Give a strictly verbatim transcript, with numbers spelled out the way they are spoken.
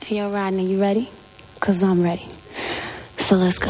Hey, yo, Rodney, you ready? Cause I'm ready. So let's go.